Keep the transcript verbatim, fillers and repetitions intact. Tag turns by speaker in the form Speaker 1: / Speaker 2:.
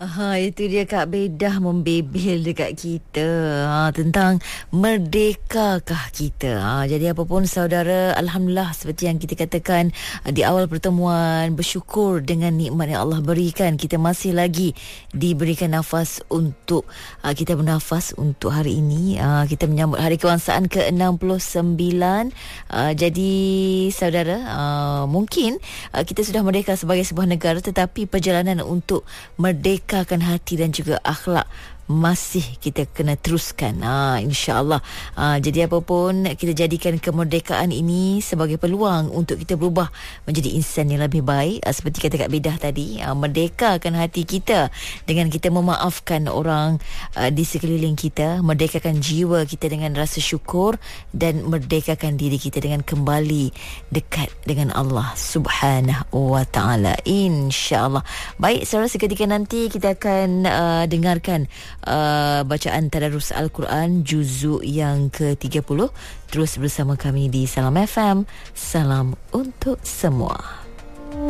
Speaker 1: Ha, itu dia Kak Bedah membebel dekat kita ha, tentang merdekakah kita. Ha, jadi apapun saudara, Alhamdulillah seperti yang kita katakan di awal pertemuan, bersyukur dengan nikmat yang Allah berikan. Kita masih lagi diberikan nafas untuk ha, kita bernafas untuk hari ini. Ha, kita menyambut Hari Kebangsaan ke enam puluh sembilan. Ha, jadi saudara, ha, mungkin ha, kita sudah merdeka sebagai sebuah negara, tetapi perjalanan untuk merdeka akan hati dan juga akhlak masih kita kena teruskan, ha, insya-Allah. Ha, jadi apapun, kita jadikan kemerdekaan ini sebagai peluang untuk kita berubah menjadi insan yang lebih baik. Ha, seperti kata Kak Bedah tadi, ha, merdekakan hati kita dengan kita memaafkan orang ha, di sekeliling kita, merdekakan jiwa kita dengan rasa syukur, dan merdekakan diri kita dengan kembali dekat dengan Allah Subhanahu wa taala, insya-Allah. Baik, saudara, seketika nanti kita akan uh, dengarkan Uh, bacaan Tadarus Al-Quran juzuk yang ke tiga puluh. Terus bersama kami di Salam F M. Salam untuk semua.